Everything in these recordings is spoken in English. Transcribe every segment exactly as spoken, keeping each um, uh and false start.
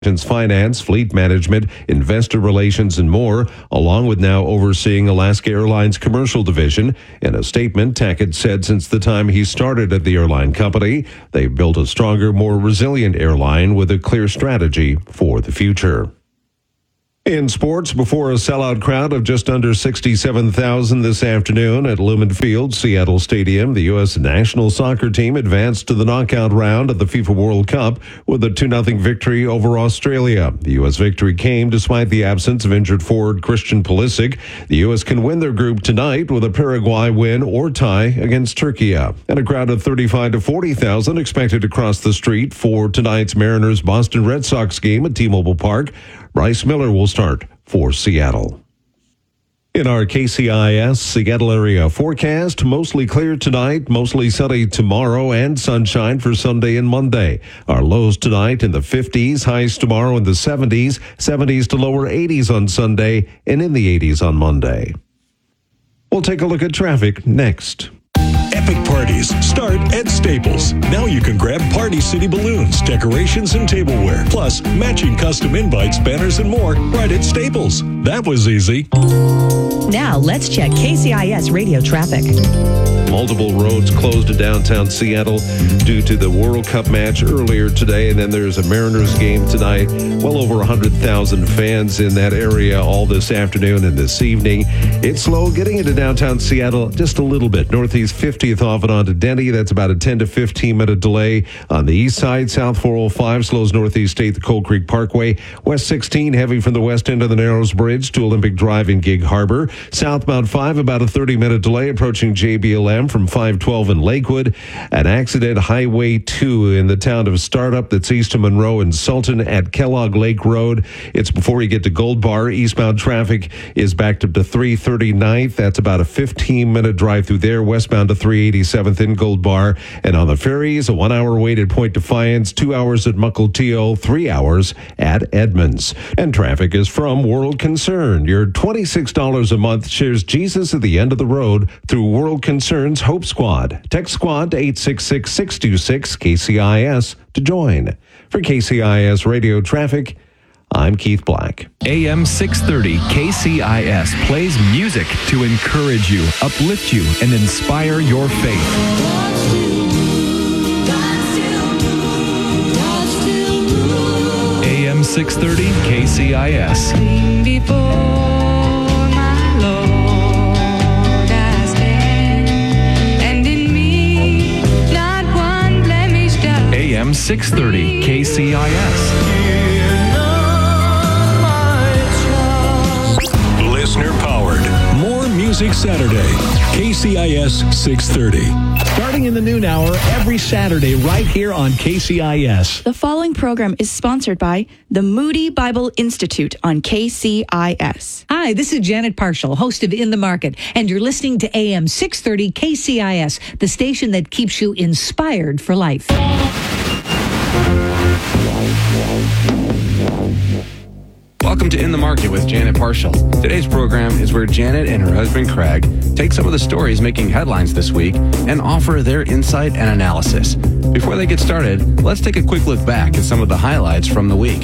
finance, fleet management, investor relations, and more, along with now overseeing Alaska Airlines commercial division. In a statement, Tackett said since the time he started at the airline company, they've built a stronger, more resilient airline with a clear strategy for the future. In sports, before a sellout crowd of just under sixty-seven thousand this afternoon at Lumen Field, Seattle Stadium, the U S national soccer team advanced to the knockout round of the FIFA World Cup with a two nothing victory over Australia. The U S victory came despite the absence of injured forward Christian Pulisic. The U S can win their group tonight with a Paraguay win or tie against Turkey. And a crowd of thirty-five to forty thousand expected to cross the street for tonight's Mariners-Boston Red Sox game at T-Mobile Park. Bryce Miller will start for Seattle. In our K C I S Seattle area forecast, mostly clear tonight, mostly sunny tomorrow, and sunshine for Sunday and Monday. Our lows tonight in the fifties, highs tomorrow in the seventies, seventies to lower eighties on Sunday, and in the eighties on Monday. We'll take a look at traffic next. Epic parties start at Staples. Now you can grab Party City balloons, decorations, and tableware, plus matching custom invites, banners, and more right at Staples. That was easy. Now let's check K C I S radio traffic. Multiple roads closed in downtown Seattle due to the World Cup match earlier today, and then there's a Mariners game tonight. Well over one hundred thousand fans in that area all this afternoon and this evening. It's slow getting into downtown Seattle just a little bit. Northeast fiftieth off and on to Denny. That's about a ten to fifteen minute delay. On the east side, South four oh five slows Northeast eighth, Cold Creek Parkway. West sixteen heavy from the west end of the Narrows Bridge to Olympic Drive in Gig Harbor. Southbound five, about a thirty minute delay approaching J B L M from five twelve in Lakewood. An accident, Highway two in the town of Startup, that's east of Monroe and Sultan at Kellogg Lake Road. It's before you get to Gold Bar. Eastbound traffic is backed up to three thirty-ninth. That's about a fifteen minute drive through there. Westbound to three eighty-seventh in Gold Bar. And on the ferries, a one hour wait at Point Defiance, two hours at Mukilteo, three hours at Edmonds. And traffic is from World Concern. Your twenty-six dollars a month shares Jesus at the end of the road through World Concern's Hope Squad. Text Squad to eight six six, six two six, K C I S to join. For K C I S Radio Traffic, I'm Keith Black. A M six thirty K C I S plays music to encourage you, uplift you, and inspire your faith. A M six thirty K C I S. A M six thirty K C I S. Listener powered. More Music Saturday. K C I S six thirty. Starting in the noon hour every Saturday right here on K C I S. The following program is sponsored by the Moody Bible Institute on K C I S. Hi, this is Janet Parshall, host of In the Market, and you're listening to A M six thirty K C I S, the station that keeps you inspired for life. Welcome to In the Market with Janet Parshall. Today's program is where Janet and her husband Craig take some of the stories making headlines this week and offer their insight and analysis. Before they get started, let's take a quick look back at some of the highlights from the week.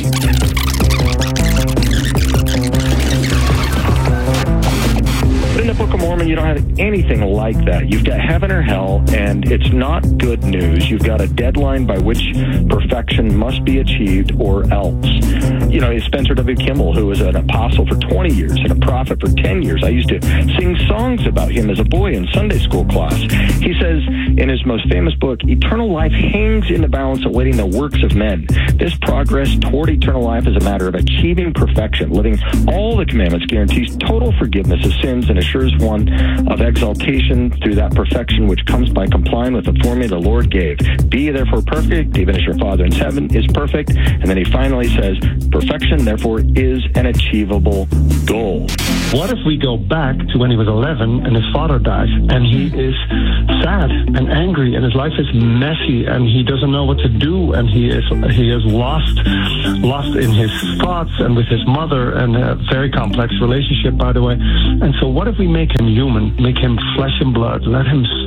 But in the Book of Mormon, you don't have anything like that. You've got heaven or hell, and it's not good news. You've got a deadline by which perfection must be achieved or else. You know, Spencer W. Kimball, who was an apostle for twenty years and a prophet for ten years. I used to sing songs about him as a boy in Sunday school class. He says in his most famous book, eternal life hangs in the balance awaiting the works of men. This progress toward eternal life is a matter of achieving perfection. Living all the commandments guarantees total forgiveness of sins and assures one of exaltation through that perfection which comes by complying with the formula the Lord gave. Be ye therefore perfect, even as your Father in heaven is perfect. And then he finally says, perfection, therefore, is an achievable goal. What if we go back to when he was eleven and his father dies, and he is sad and angry, and his life is messy, and he doesn't know what to do, and he is he is lost, lost in his thoughts and with his mother, and a very complex relationship, by the way. And so, what if we make him human, make him flesh and blood, let him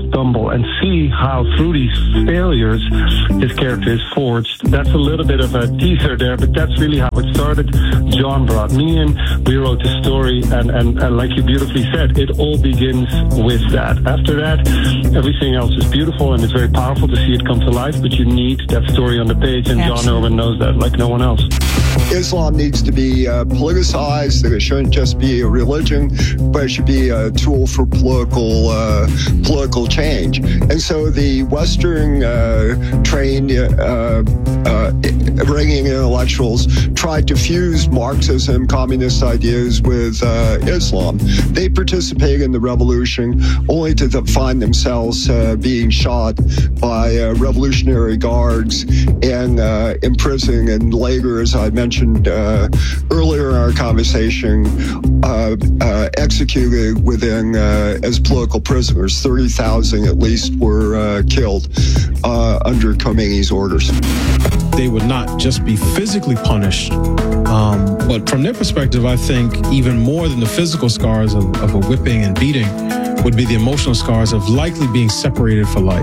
stumble and see how through these failures his character is forged. That's a little bit of a teaser there, but that's really how it started. John brought me in, we wrote the story, and, and, and like you beautifully said, it all begins with that. After that, everything else is beautiful, and it's very powerful to see it come to life, but you need that story on the page, and Absolutely. John Irwin knows that like no one else. Islam needs to be uh, politicized. It shouldn't just be a religion, but it should be a tool for political uh, political change. And so the Western uh, trained uh, uh, ringing intellectuals tried to fuse Marxism, communist ideas with uh, Islam. They participated in the revolution only to th- find themselves uh, being shot by uh, revolutionary guards and uh, imprisoned, and later, as I mentioned uh, earlier in our conversation, uh, uh, executed within uh, as political prisoners. thirty thousand at least were uh, killed uh, under Khomeini's orders. They would not just be physically punished, um, but from their perspective, I think even more than the physical scars of, of a whipping and beating would be the emotional scars of likely being separated for life.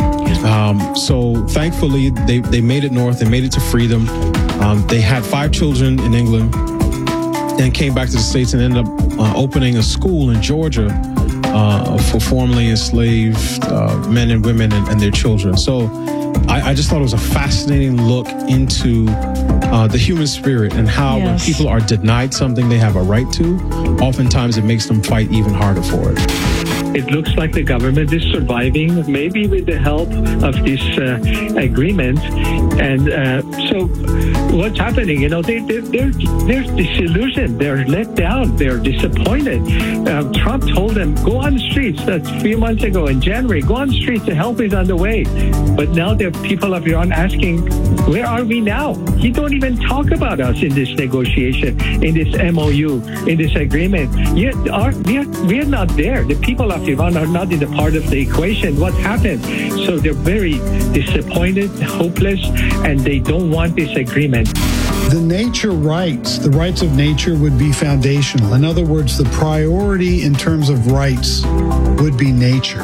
Um, so thankfully, they, they made it north, they made it to freedom. Um, they had five children in England and came back to the States and ended up uh, opening a school in Georgia uh, for formerly enslaved uh, men and women and, and their children. So I, I just thought it was a fascinating look into uh, the human spirit and how yes. when people are denied something they have a right to, oftentimes it makes them fight even harder for it. It looks like the government is surviving, maybe with the help of this uh, agreement. And uh, so what's happening? You know, they, they're, they're, they're disillusioned. They're let down. They're disappointed. Uh, Trump told them, go on the streets. That's a few months ago in January. Go on the streets. The help is on the way. But now the people of Iran asking, where are we now? You don't even talk about us in this negotiation, in this M O U, in this agreement. Yet are, we are, we are not there. The people of Iran are not in the part of the equation. What happened? So they're very disappointed, hopeless, and they don't want this agreement. The nature rights, the rights of nature would be foundational. In other words, the priority in terms of rights would be nature.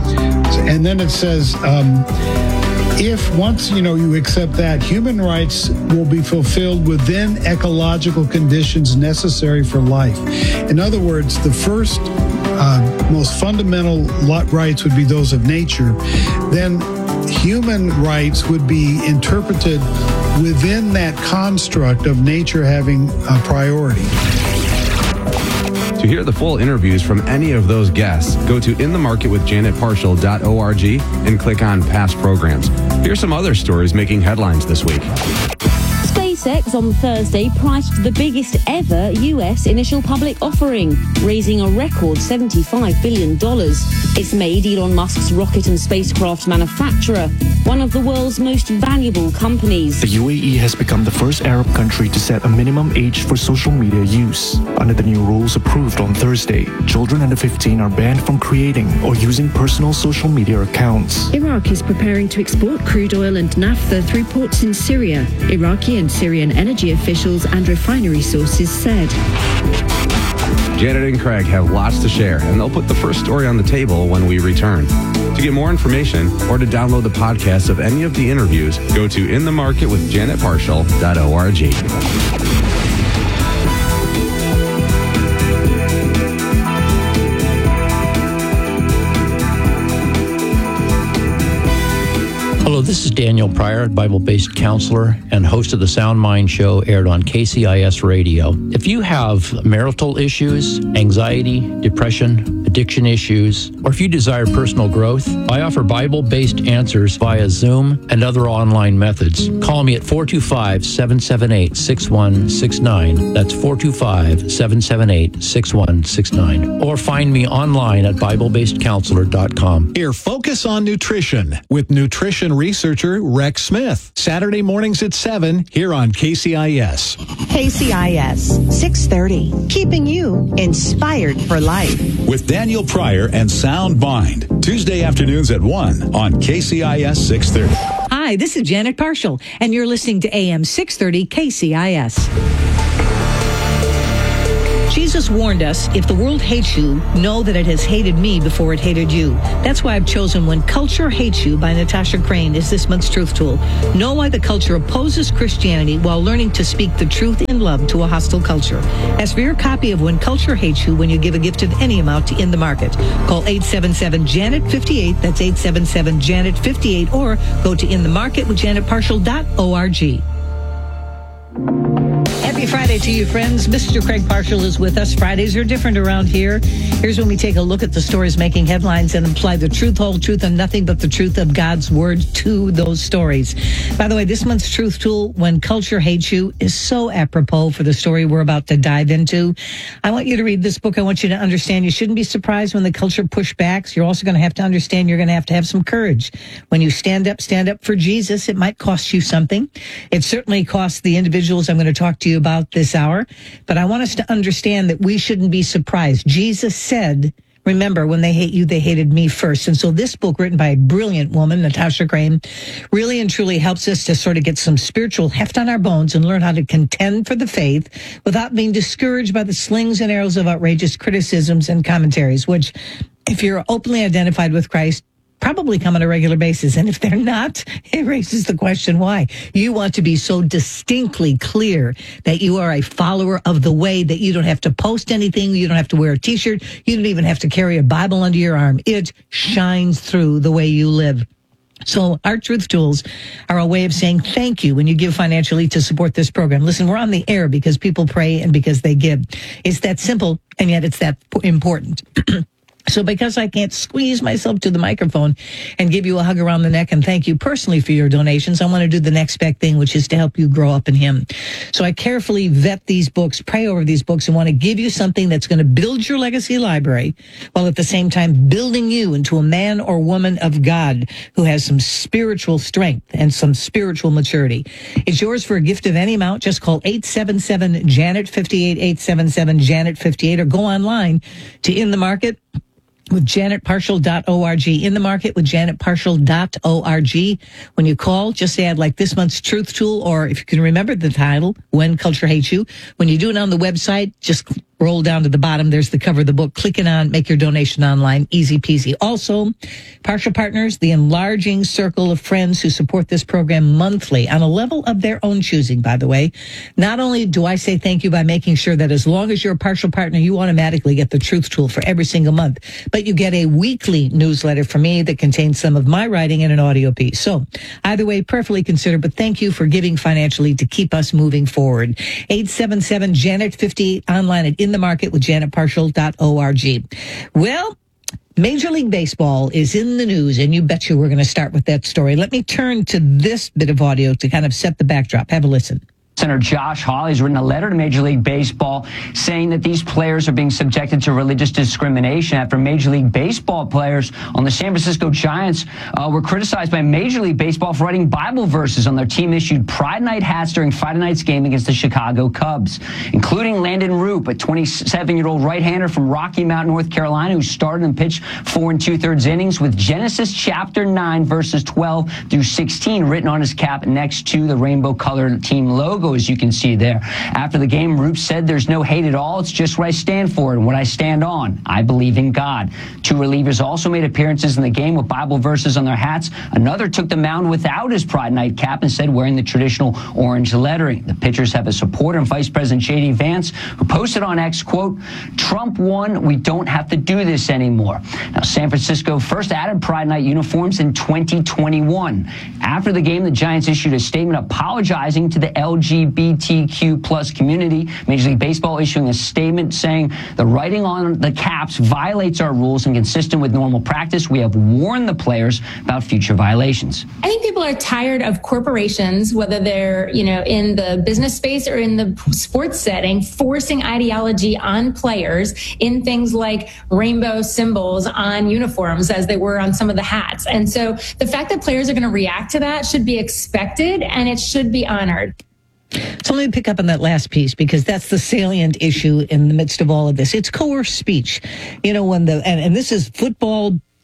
And then it says, um, if once, you know, you accept that, human rights will be fulfilled within ecological conditions necessary for life. In other words, the first uh, most fundamental rights would be those of nature. Then human rights would be interpreted within that construct of nature having a priority. To hear the full interviews from any of those guests, go to in the market with janet parshall dot org and click on past programs. Here's some other stories making headlines this week. SpaceX on Thursday priced the biggest ever U S initial public offering, raising a record seventy-five billion dollars. It's made Elon Musk's rocket and spacecraft manufacturer one of the world's most valuable companies. The U A E has become the first Arab country to set a minimum age for social media use. Under the new rules approved on Thursday, children under fifteen are banned from creating or using personal social media accounts. Iraq is preparing to export crude oil and naphtha through ports in Syria. Iraqi and Syrian energy officials and refinery sources said. Janet and Craig have lots to share, and they'll put the first story on the table when we return. To get more information or to download the podcast of any of the interviews, go to in the market with janet parshall dot org. Hello, this is Daniel Pryor, Bible-based counselor and host of the Sound Mind Show, aired on K C I S Radio. If you have marital issues, anxiety, depression, addiction issues, or if you desire personal growth, I offer Bible-based answers via Zoom and other online methods. Call me at four two five, seven seven eight, six one six nine. That's four two five, seven seven eight, six one six nine. Or find me online at bible based counselor dot com. Here, Focus on Nutrition with nutrition researcher Rex Smith. Saturday mornings at seven here on K C I S. K C I S, six thirty, keeping you inspired for life. With Daniel Pryor and Sound Mind. Tuesday afternoons at one on K C I S six thirty. Hi, this is Janet Parshall, and you're listening to A M six thirty K C I S. Jesus warned us, if the world hates you, know that it has hated me before it hated you. That's why I've chosen When Culture Hates You by Natasha Crane is this month's Truth Tool. Know why the culture opposes Christianity while learning to speak the truth in love to a hostile culture. Ask for your copy of When Culture Hates You when you give a gift of any amount to In the Market. Call eight seven seven, Janet fifty-eight, that's eight seven seven, Janet fifty-eight, or go to in the market with janet partial dot org. Happy Friday to you, friends. Mister Craig Parshall is with us. Fridays are different around here. Here's when we take a look at the stories making headlines and apply the truth, whole truth, and nothing but the truth of God's word to those stories. By the way, this month's Truth Tool, When Culture Hates You, is so apropos for the story we're about to dive into. I want you to read this book. I want you to understand you shouldn't be surprised when the culture pushbacks. You're also going to have to understand you're going to have to have some courage. When you stand up, stand up for Jesus. It might cost you something. It certainly costs the individuals I'm going to talk to you about this hour, but I want us to understand that we shouldn't be surprised. Jesus said, remember, when they hate you, they hated me first. And so this book, written by a brilliant woman, Natasha Crane, really and truly helps us to sort of get some spiritual heft on our bones and learn how to contend for the faith without being discouraged by the slings and arrows of outrageous criticisms and commentaries, which, if you're openly identified with Christ, probably come on a regular basis. And if they're not, it raises the question why. You want to be so distinctly clear that you are a follower of the way that you don't have to post anything. You don't have to wear a t-shirt. You don't even have to carry a Bible under your arm. It shines through the way you live. So our truth tools are a way of saying thank you when you give financially to support this program. Listen, we're on the air because people pray and because they give. It's that simple, and yet it's that important. So because I can't squeeze myself to the microphone and give you a hug around the neck and thank you personally for your donations, I want to do the next best thing, which is to help you grow up in Him. So I carefully vet these books, pray over these books, and want to give you something that's going to build your legacy library while at the same time building you into a man or woman of God who has some spiritual strength and some spiritual maturity. It's yours for a gift of any amount. Just call eight seven seven, Janet fifty-eight, eight seven seven, Janet fifty-eight, or go online to In the Market with janet partial dot org. In the Market with janet partial dot org. When you call, just say I'd like this month's Truth Tool, or if you can remember the title, When Culture Hates You. When you do it on the website, just roll down to the bottom. There's the cover of the book. Click it on, make your donation online. Easy peasy. Also, Partial Partners, the enlarging circle of friends who support this program monthly on a level of their own choosing, by the way. Not only do I say thank you by making sure that as long as you're a Partial Partner, you automatically get the Truth Tool for every single month, but you get a weekly newsletter from me that contains some of my writing and an audio piece. So either way, perfectly considered, but thank you for giving financially to keep us moving forward. eight seven seven, Janet fifty-eight, online at In the Market with janet partial dot org. Well, Major League Baseball is in the news, and you betcha we're going to start with that story. Let me turn to this bit of audio to kind of set the backdrop. Have a listen. Senator Josh Hawley has written a letter to Major League Baseball saying that these players are being subjected to religious discrimination after Major League Baseball players on the San Francisco Giants uh, were criticized by Major League Baseball for writing Bible verses on their team-issued Pride Night hats during Friday night's game against the Chicago Cubs, including Landon Roop, a twenty-seven-year-old right-hander from Rocky Mount, North Carolina, who started and pitched four and two-thirds innings with Genesis chapter nine, verses twelve through sixteen written on his cap next to the rainbow-colored team logo, as you can see there. After the game, Roop said, "There's no hate at all. It's just what I stand for and what I stand on. I believe in God." Two relievers also made appearances in the game with Bible verses on their hats. Another took the mound without his Pride Night cap, instead wearing the traditional orange lettering. The pitchers have a supporter and Vice President J D Vance, who posted on X, quote, "Trump won. We don't have to do this anymore." Now, San Francisco first added Pride Night uniforms in twenty twenty-one. After the game, the Giants issued a statement apologizing to the L G B T Q plus community. Major League Baseball issuing a statement saying the writing on the caps violates our rules and consistent with normal practice. We have warned the players about future violations. I think people are tired of corporations, whether they're, you know, in the business space or in the sports setting, forcing ideology on players in things like rainbow symbols on uniforms, as they were on some of the hats. And so the fact that players are going to react to that should be expected, and it should be honored. So let me pick up on that last piece, because that's the salient issue in the midst of all of this. It's coerced speech. You know, when the, and, and this is football,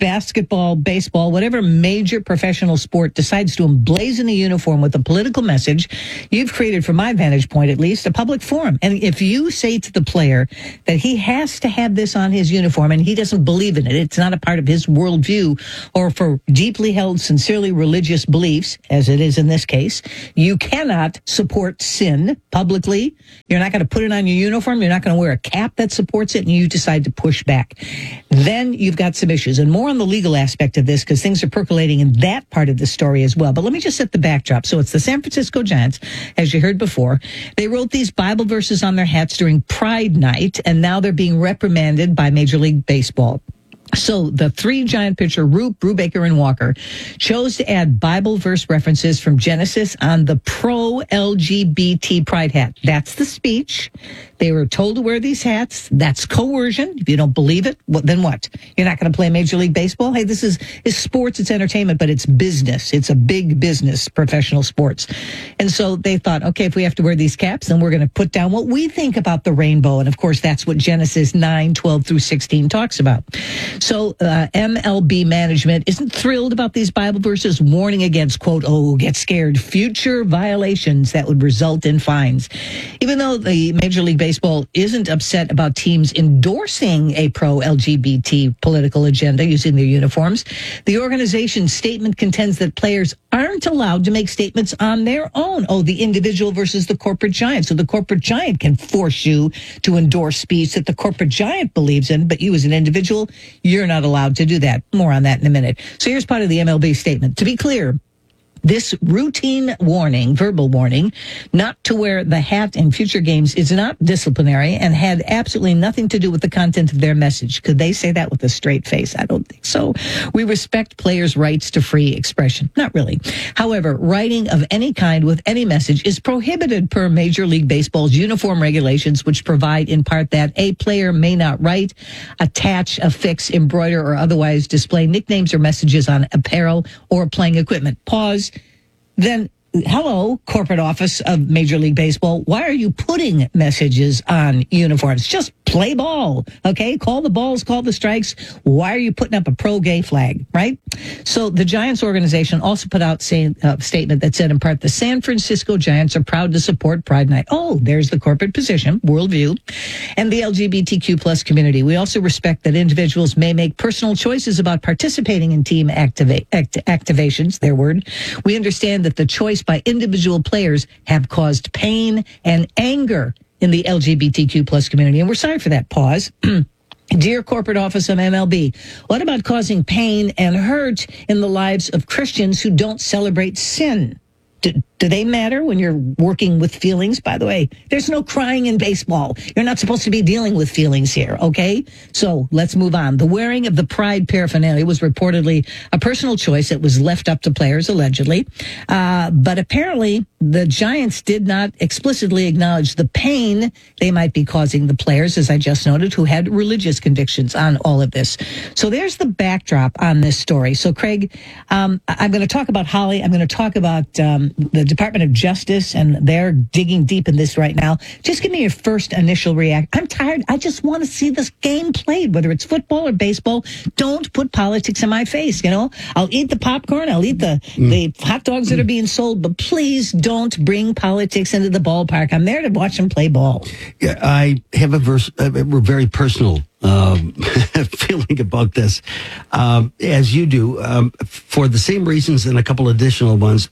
basketball, baseball, whatever major professional sport decides to emblazon a uniform with a political message, you've created, from my vantage point at least, a public forum. And if you say to the player that he has to have this on his uniform and he doesn't believe in it, it's not a part of his worldview or for deeply held, sincerely religious beliefs, as it is in this case, you cannot support sin publicly. You're not going to put it on your uniform. You're not going to wear a cap that supports it, and you decide to push back. Then you've got some issues, and more on the legal aspect of this because things are percolating in that part of the story as well. But let me just set the backdrop. So it's the San Francisco Giants, as you heard before. They wrote these Bible verses on their hats during Pride Night, and now they're being reprimanded by Major League Baseball. So the three Giant pitcher, Roop, Brubaker, and Walker, chose to add Bible verse references from Genesis on the pro-L G B T pride hat. That's the speech. They were told to wear these hats. That's coercion. If you don't believe it, what, then what? You're not going to play Major League Baseball? Hey, this is, is sports, it's entertainment, but it's business. It's a big business, professional sports. And so they thought, okay, if we have to wear these caps, then we're going to put down what we think about the rainbow. And of course, that's what Genesis nine, twelve through sixteen talks about. So uh, M L B management isn't thrilled about these Bible verses, warning against, quote, oh, get scared, future violations that would result in fines. Even though the Major League Baseball isn't upset about teams endorsing a pro-L G B T political agenda using their uniforms, the organization's statement contends that players aren't allowed to make statements on their own. Oh, the individual versus the corporate giant. So the corporate giant can force you to endorse speech that the corporate giant believes in, but you as an individual, you're not allowed to do that. More on that in a minute. So here's part of the M L B statement. To be clear, this routine warning, verbal warning, not to wear the hat in future games is not disciplinary and had absolutely nothing to do with the content of their message. Could they say that with a straight face? I don't think so. We respect players' rights to free expression. Not really. However, writing of any kind with any message is prohibited per Major League Baseball's uniform regulations, which provide in part that a player may not write, attach, affix, embroider, or otherwise display nicknames or messages on apparel or playing equipment. Pause. Then, hello, corporate office of Major League Baseball. Why are you putting messages on uniforms? Just play ball, okay? Call the balls, call the strikes. Why are you putting up a pro-gay flag, right? So the Giants organization also put out a uh, statement that said, in part, the San Francisco Giants are proud to support Pride Night. Oh, there's the corporate position, worldview, and the L G B T Q plus community. We also respect that individuals may make personal choices about participating in team activa- act- activations, their word. We understand that the choice by individual players have caused pain and anger in the L G B T Q plus community. And we're sorry for that. Pause. Dear corporate office of M L B, what about causing pain and hurt in the lives of Christians who don't celebrate sin? Do, do they matter when you're working with feelings? By the way, there's no crying in baseball. You're not supposed to be dealing with feelings here, okay? So let's move on. The wearing of the pride paraphernalia was reportedly a personal choice that was left up to players, allegedly. Uh, but apparently, the Giants did not explicitly acknowledge the pain they might be causing the players, as I just noted, who had religious convictions on all of this. So there's the backdrop on this story. So, Craig, um, I'm going to talk about Holly. I'm going to talk about um, the Department of Justice, and they're digging deep in this right now. Just give me your first initial reaction. I'm tired. I just want to see this game played, whether it's football or baseball. Don't put politics in my face, you know? I'll eat the popcorn. I'll eat the, mm. the hot dogs that are being sold, but please don't bring politics into the ballpark. I'm there to watch them play ball. Yeah, I have a, verse, a very personal um, feeling about this, um, as you do, um, for the same reasons and a couple additional ones.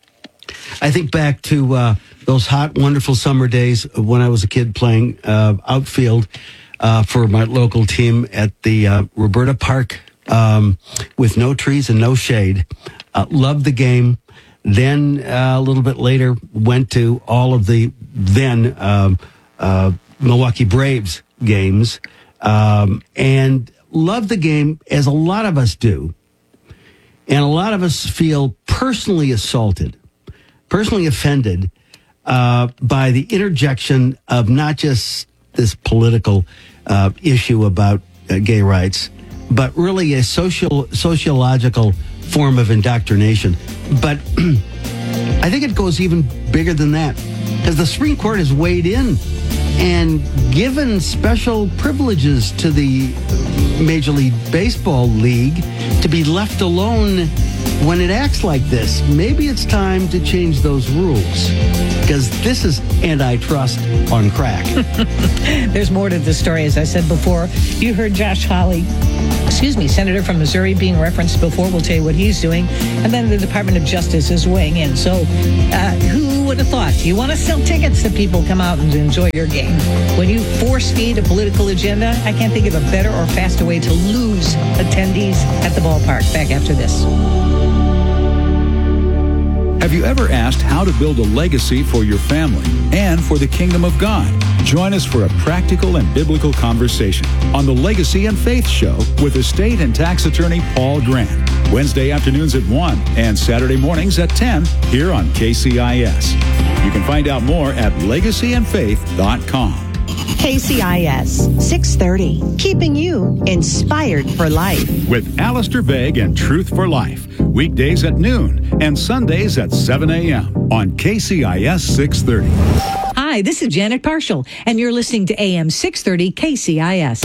I think back to uh, those hot, wonderful summer days when I was a kid playing uh, outfield uh, for my local team at the uh, Roberta Park um, with no trees and no shade. Uh, loved the game. Then uh, a little bit later went to all of the then um, uh, Milwaukee Braves games um, and loved the game, as a lot of us do. And a lot of us feel personally assaulted, personally offended uh, by the interjection of not just this political uh, issue about uh, gay rights, but really a social, sociological form of indoctrination. But I think it goes even bigger than that, because the Supreme Court has weighed in and given special privileges to the Major League Baseball league to be left alone when it acts like this. Maybe it's time to change those rules, because this is antitrust on crack. There's more to the story. As I said before, you heard Josh Hawley, excuse me, Senator from Missouri being referenced before. We'll tell you what he's doing. And then the Department of Justice is weighing in. So uh, who would have thought? You want to sell tickets to people come out and enjoy your game. When you force feed a political agenda, I can't think of a better or faster way to lose attendees at the ballpark. Back after this. Have you ever asked how to build a legacy for your family and for the kingdom of God? Join us for a practical and biblical conversation on the Legacy and Faith Show with estate and tax attorney Paul Grant. Wednesday afternoons at one and Saturday mornings at ten here on K C I S. You can find out more at legacy and faith dot com. K C I S six thirty, keeping you inspired for life. With Alistair Begg and Truth for Life. Weekdays at noon and Sundays at seven a.m. on K C I S six thirty. Hi, this is Janet Parshall, and you're listening to A M six thirty K C I S.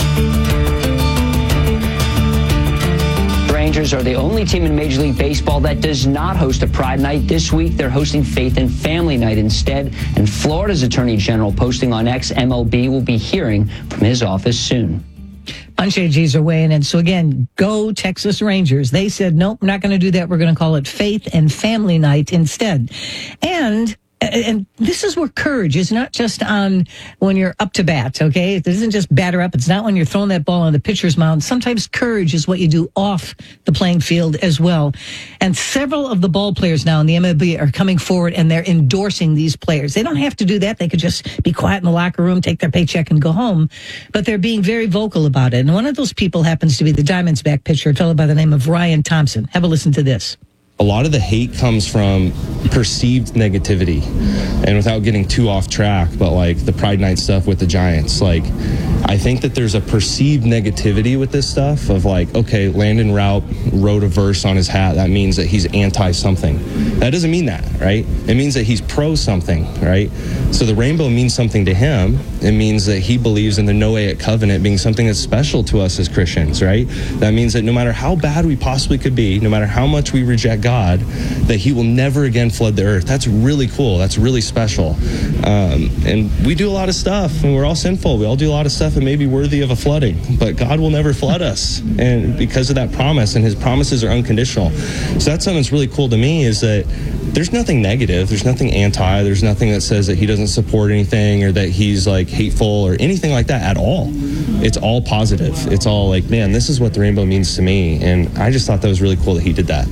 Rangers are the only team in Major League Baseball that does not host a Pride Night. This week, they're hosting Faith and Family Night instead. And Florida's Attorney General, posting on X, M L B will be hearing from his office soon. Bunch of G's are weighing in. So again, go Texas Rangers. They said, nope, we're not going to do that. We're going to call it Faith and Family Night instead. And And this is where courage is not just on when you're up to bat, okay? It isn't just batter up. It's not when you're throwing that ball on the pitcher's mound. Sometimes courage is what you do off the playing field as well. And several of the ball players now in the M L B are coming forward and they're endorsing these players. They don't have to do that. They could just be quiet in the locker room, take their paycheck and go home. But they're being very vocal about it. And one of those people happens to be the Diamondback pitcher, a fellow by the name of Ryan Thompson. Have a listen to this. A lot of the hate comes from perceived negativity, and without getting too off track, but like the Pride Night stuff with the Giants, like I think that there's a perceived negativity with this stuff of like, okay, Landon Routt wrote a verse on his hat. That means that he's anti something. That doesn't mean that, right? It means that he's pro something, right? So the rainbow means something to him. It means that he believes in the Noahic covenant being something that's special to us as Christians, right? That means that no matter how bad we possibly could be, no matter how much we reject God, that he will never again flood the earth. That's really cool. That's really special. Um, and we do a lot of stuff, and we're all sinful. We all do a lot of stuff that may be worthy of a flooding, but God will never flood us, and because of that promise, and his promises are unconditional. So that's something that's really cool to me, is that there's nothing negative, there's nothing anti, there's nothing that says that he doesn't support anything or that he's like hateful or anything like that at all. It's all positive. It's all like, man, this is what the rainbow means to me. And I just thought that was really cool that he did that.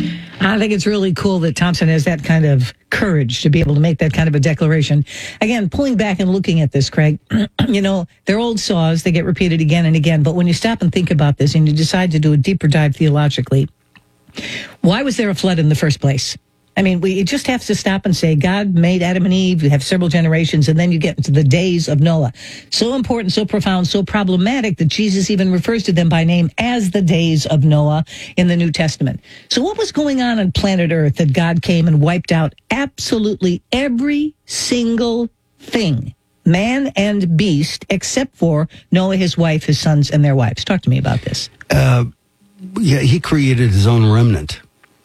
I think it's really cool that Thompson has that kind of courage to be able to make that kind of a declaration. Again, pulling back and looking at this, Craig, you know, they're old saws. They get repeated again and again. But when you stop and think about this and you decide to do a deeper dive theologically, why was there a flood in the first place? I mean, we just have to stop and say, God made Adam and Eve. You have several generations, and then you get into the days of Noah. So important, so profound, so problematic that Jesus even refers to them by name as the days of Noah in the New Testament. So what was going on on planet Earth that God came and wiped out absolutely every single thing, man and beast, except for Noah, his wife, his sons, and their wives? Talk to me about this. Uh, yeah, he created his own remnant.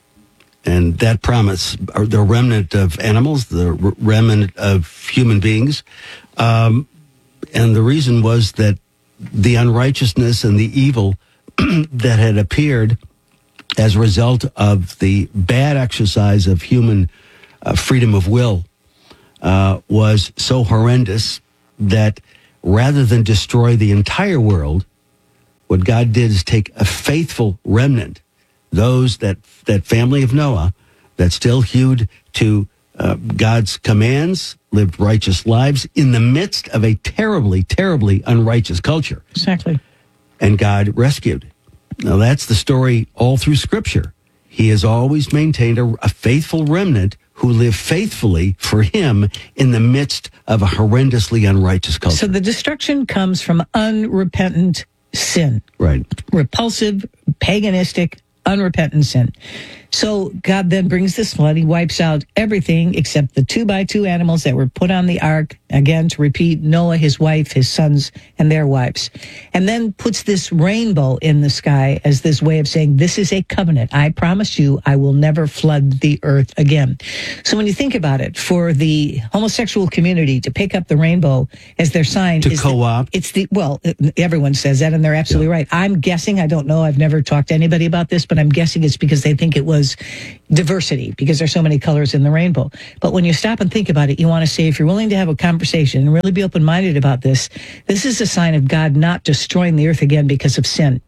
And that promise, or the remnant of animals, the remnant of human beings. Um, and the reason was that the unrighteousness and the evil that had appeared as a result of the bad exercise of human uh, freedom of will uh, was so horrendous that rather than destroy the entire world, what God did is take a faithful remnant, those that that family of Noah that still hewed to uh, God's commands, lived righteous lives in the midst of a terribly, terribly unrighteous culture. Exactly. And God rescued. Now that's the story all through Scripture. He has always maintained a, a faithful remnant who live faithfully for him in the midst of a horrendously unrighteous culture. So the destruction comes from unrepentant sin. Right. Repulsive, paganistic, unrepentant sin. So God then brings this flood. He wipes out everything except the two by two animals that were put on the ark. Again, to repeat, Noah, his wife, his sons, and their wives. And then puts this rainbow in the sky as this way of saying, this is a covenant. I promise you, I will never flood the earth again. So when you think about it, for the homosexual community to pick up the rainbow as their sign. To is co-opt? The, it's the, well, everyone says that, and they're absolutely yeah. right. I'm guessing, I don't know, I've never talked to anybody about this, but I'm guessing it's because they think it was diversity, because there's so many colors in the rainbow. But when you stop and think about it, you want to say, if you're willing to have a conversation and really be open-minded about this, this is a sign of God not destroying the earth again because of sin.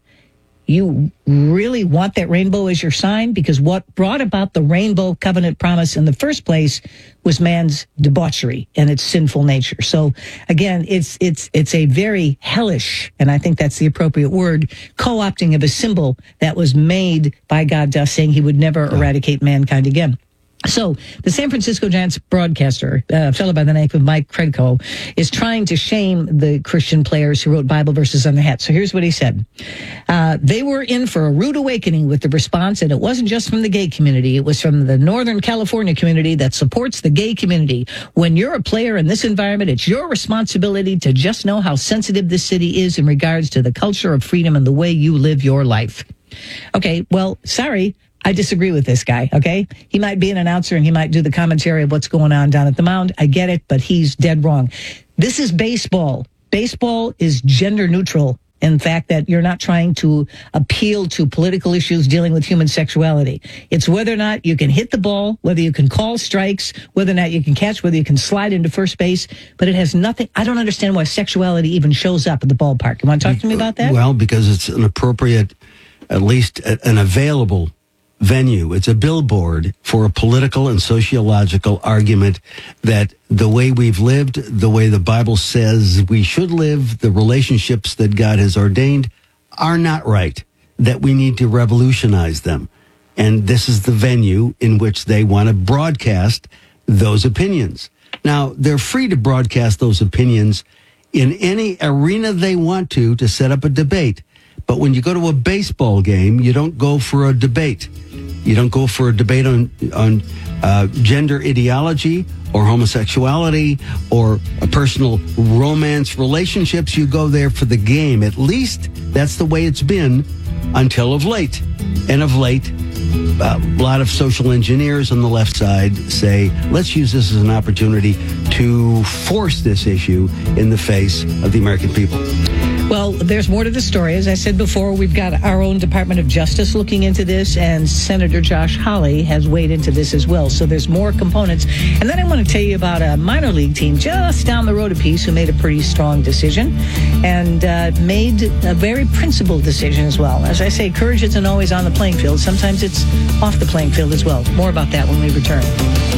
You really want that rainbow as your sign? Because what brought about the rainbow covenant promise in the first place was man's debauchery and its sinful nature. So again, it's it's it's a very hellish, and I think that's the appropriate word, co-opting of a symbol that was made by God, thus saying he would never eradicate mankind again. So the San Francisco Giants broadcaster, a fellow by the name of Mike Kredko, is trying to shame the Christian players who wrote Bible verses on their hats. So here's what he said. Uh, they were in for a rude awakening with the response, and it wasn't just from the gay community. It was from the Northern California community that supports the gay community. When you're a player in this environment, it's your responsibility to just know how sensitive this city is in regards to the culture of freedom and the way you live your life. Okay, well, sorry. I disagree with this guy, okay? He might be an announcer and he might do the commentary of what's going on down at the mound. I get it, but he's dead wrong. This is baseball. Baseball is gender neutral. In fact, that you're not trying to appeal to political issues dealing with human sexuality. It's whether or not you can hit the ball, whether you can call strikes, whether or not you can catch, whether you can slide into first base. But it has nothing. I don't understand why sexuality even shows up at the ballpark. You want to talk to me about that? Well, because it's an appropriate, at least an available venue. It's a billboard for a political and sociological argument that the way we've lived, the way the Bible says we should live, the relationships that God has ordained are not right, that we need to revolutionize them. And this is the venue in which they want to broadcast those opinions. Now, they're free to broadcast those opinions in any arena they want to, to set up a debate. But when you go to a baseball game, you don't go for a debate. You don't go for a debate on on uh, gender ideology or homosexuality or a personal romance relationships. You go there for the game. At least that's the way it's been until of late. And of late, a lot of social engineers on the left side say, let's use this as an opportunity to force this issue in the face of the American people. Well, there's more to the story. As I said before, we've got our own Department of Justice looking into this, and Senator Josh Hawley has weighed into this as well. So there's more components. And then I want to tell you about a minor league team just down the road a piece who made a pretty strong decision and uh, made a very principled decision as well. As I say, courage isn't always on the playing field. Sometimes it's off the playing field as well. More about that when we return.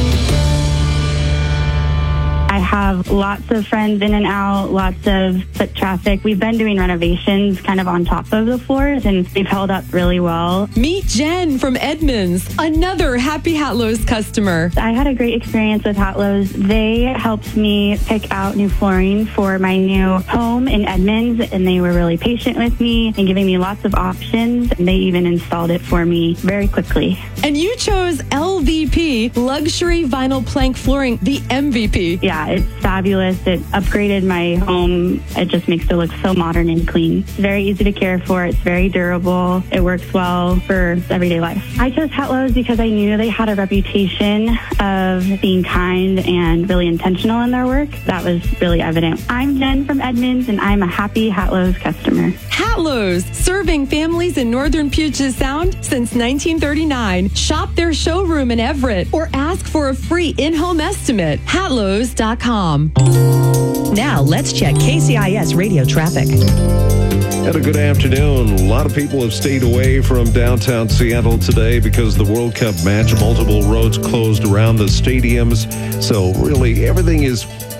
I have lots of friends in and out, lots of foot traffic. We've been doing renovations kind of on top of the floors, and they've held up really well. Meet Jen from Edmonds, another Happy Hatlows customer. I had a great experience with Hatlows. They helped me pick out new flooring for my new home in Edmonds, and they were really patient with me and giving me lots of options. And they even installed it for me very quickly. And you chose L V P, Luxury Vinyl Plank Flooring, the M V P. Yeah, it's fabulous. It upgraded my home. It just makes it look so modern and clean. It's very easy to care for. It's very durable. It works well for everyday life. I chose Hatlows because I knew they had a reputation of being kind and really intentional in their work. That was really evident. I'm Jen from Edmonds, and I'm a happy Hatlows customer. Hatlows, serving families in northern Puget Sound since nineteen thirty-nine. Shop their showroom in Everett or ask for a free in-home estimate. Hatlows dot com. Now let's check K C I S radio traffic. And a good afternoon. A lot of people have stayed away from downtown Seattle today because of the World Cup match. Multiple roads closed around the stadiums. So really everything is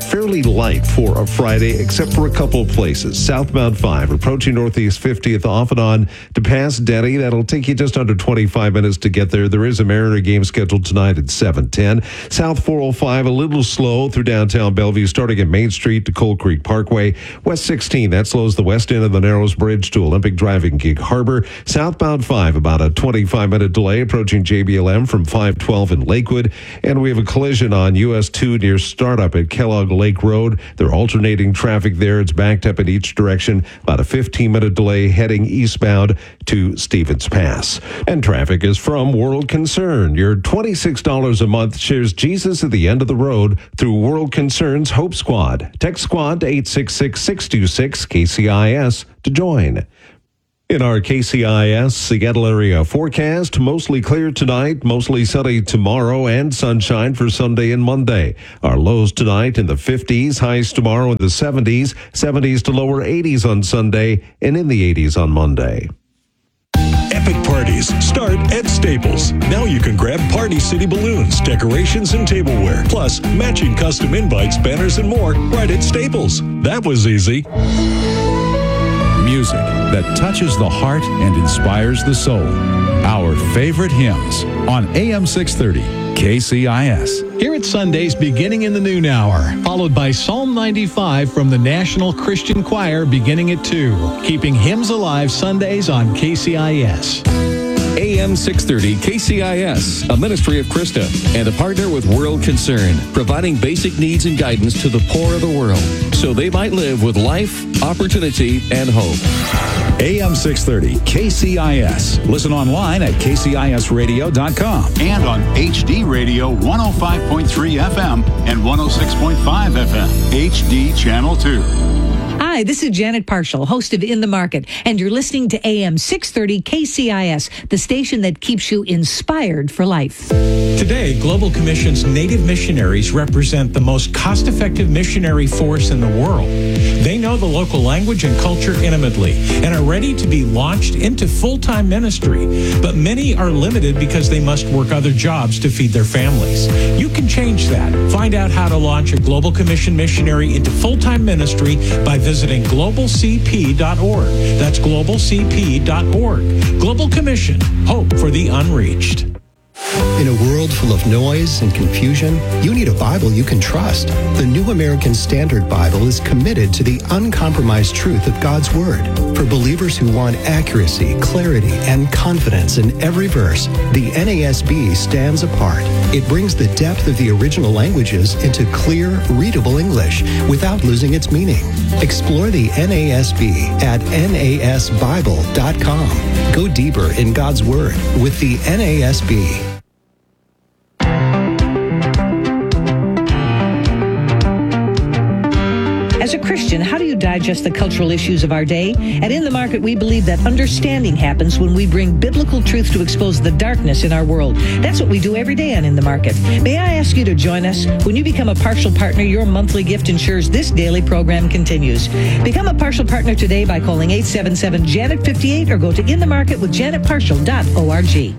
fairly light for a Friday, except for a couple of places. Southbound five, approaching Northeast fiftieth off and on to pass Denny. That'll take you just under twenty-five minutes to get there. There is a Mariner game scheduled tonight at seven ten. South four oh five, a little slow through downtown Bellevue, starting at Main Street to Cold Creek Parkway. West sixteen, that slows the west end of the Narrows Bridge to Olympic Drive in Gig Harbor. Southbound five, about a twenty-five minute delay approaching J B L M from five twelve in Lakewood. And we have a collision on U S two near Startup at Kellogg Lake Road. They're alternating traffic there. It's backed up in each direction. About a fifteen minute delay heading eastbound to Stevens Pass. And traffic is from World Concern. Your twenty-six dollars a month shares Jesus at the end of the road through World Concern's Hope Squad. Text Squad to eight six six, six two six, K C I S to join. In our K C I S Seattle area forecast, mostly clear tonight, mostly sunny tomorrow, and sunshine for Sunday and Monday. Our lows tonight in the fifties, highs tomorrow in the seventies, seventies to lower eighties on Sunday, and in the eighties on Monday. Epic parties start at Staples. Now you can grab Party City balloons, decorations, and tableware, plus matching custom invites, banners, and more right at Staples. That was easy. Music that touches the heart and inspires the soul. Our favorite hymns on A M six thirty K C I S. Here at Sundays beginning in the noon hour, followed by Psalm ninety-five from the National Christian Choir beginning at two. Keeping hymns alive Sundays on K C I S. A M six thirty K C I S, a ministry of Krista and a partner with World Concern, providing basic needs and guidance to the poor of the world so they might live with life, opportunity, and hope. A M six thirty K C I S. Listen online at K C I S radio dot com and on H D Radio one oh five point three F M and one oh six point five F M, H D Channel two. Hi, this is Janet Parshall, host of In the Market, and you're listening to A M six thirty K C I S, the station that keeps you inspired for life. Today, Global Commission's Native missionaries represent the most cost-effective missionary force in the world. They know the local language and culture intimately and are ready to be launched into full-time ministry, but many are limited because they must work other jobs to feed their families. You can change that. Find out how to launch a Global Commission missionary into full-time ministry by visiting global c p dot org. That's global c p dot org. Global Commission, hope for the unreached. In a world full of noise and confusion, you need a Bible you can trust. The New American Standard Bible is committed to the uncompromised truth of God's Word. For believers who want accuracy, clarity, and confidence in every verse, the N A S B stands apart. It brings the depth of the original languages into clear, readable English without losing its meaning. Explore the N A S B at N A S Bible dot com. Go deeper in God's Word with the N A S B. As a Christian, how do you digest the cultural issues of our day? At In the Market, we believe that understanding happens when we bring biblical truth to expose the darkness in our world. That's what we do every day on In the Market. May I ask you to join us? When you become a partial partner, your monthly gift ensures this daily program continues. Become a partial partner today by calling eight seven seven, Janet fifty-eight or go to in the market with janet partial dot org.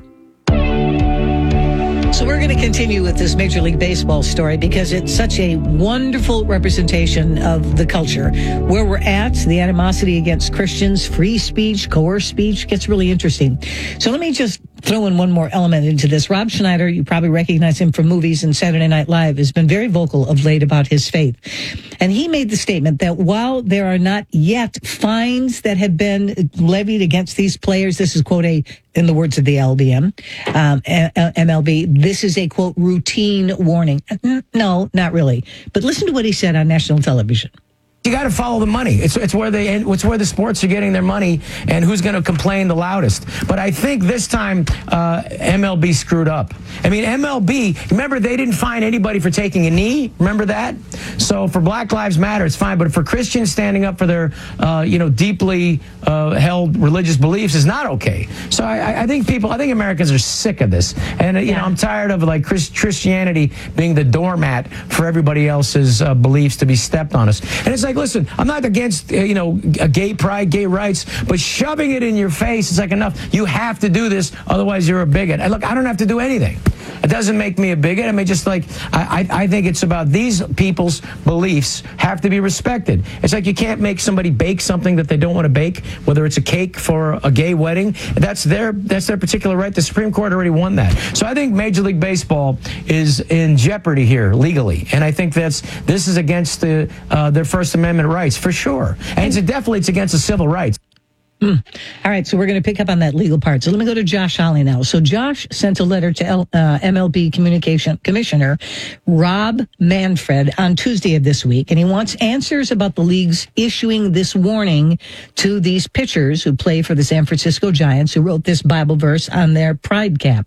So we're going to continue with this Major League Baseball story because it's such a wonderful representation of the culture. Where we're at, the animosity against Christians, free speech, coerced speech, gets really interesting. So let me just throw in one more element into this. Rob Schneider, you probably recognize him from movies and Saturday Night Live, has been very vocal of late about his faith. And he made the statement that while there are not yet fines that have been levied against these players, this is, quote, a, in the words of the L B M, um, M L B, this is a, quote, routine warning. No, not really. But listen to what he said on national television. You got to follow the money. It's it's where they it's where the sports are getting their money, and who's going to complain the loudest. But I think this time uh, M L B screwed up. I mean, M L B. Remember, they didn't fine anybody for taking a knee. Remember that? So for Black Lives Matter, it's fine. But for Christians standing up for their uh, you know deeply uh, held religious beliefs is not okay. So I, I think people, I think Americans are sick of this, and uh, you yeah. know I'm tired of like Chris, Christianity being the doormat for everybody else's uh, beliefs to be stepped on us. And it's like, listen, I'm not against, uh, you know, gay pride, gay rights, but shoving it in your face, it's like enough. You have to do this, otherwise you're a bigot. And look, I don't have to do anything. It doesn't make me a bigot. I mean, just like, I, I, I think it's about these people's beliefs have to be respected. It's like you can't make somebody bake something that they don't want to bake, whether it's a cake for a gay wedding. That's their, that's their particular right. The Supreme Court already won that. So I think Major League Baseball is in jeopardy here legally. And I think that's, this is against the, uh, their First Amendment rights, for sure. And it's definitely, it's against the civil rights. Mm. All right, so we're going to pick up on that legal part. So let me go to Josh Hawley now. So Josh sent a letter to L, uh, M L B Communication Commissioner Rob Manfred on Tuesday of this week, and he wants answers about the league's issuing this warning to these pitchers who play for the San Francisco Giants, who wrote this Bible verse on their pride cap.